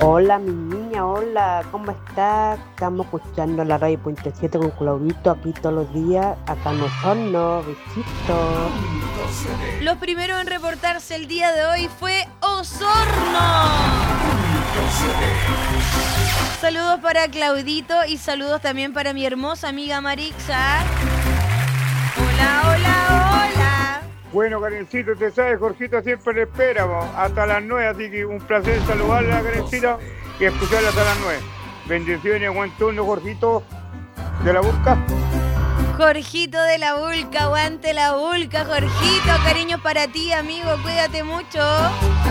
Hola, mi niña, hola, ¿cómo estás? Estamos escuchando la radio Puente 7 con Claudito aquí todos los días, acá en Osorno, besitos. Los primeros en reportarse el día de hoy fue Osorno. Saludos para Claudito y saludos también para mi hermosa amiga Marixa. Hola, hola, hola. Bueno, Karencito, te sabes, Jorgito siempre le espera, hasta las 9, así que un placer saludarla, Karencita, y escucharla hasta las 9. Bendiciones, buen turno, Jorgito, de la Busca. Jorgito de la Vulca, aguante la Vulca, Jorgito, cariños para ti, amigo, cuídate mucho.